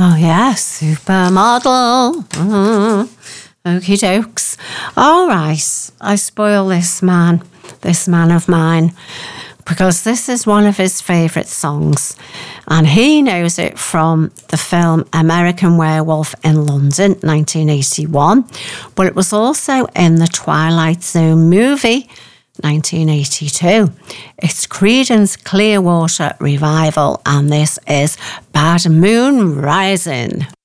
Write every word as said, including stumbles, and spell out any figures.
Oh, yes, supermodel. Mm-hmm. Okie dokes. All right, I spoil this man, this man of mine, because this is one of his favourite songs. And he knows it from the film American Werewolf in London, nineteen eighty-one. But it was also in the Twilight Zone movie, nineteen eighty-two. It's Creedence Clearwater Revival, and this is Bad Moon Rising.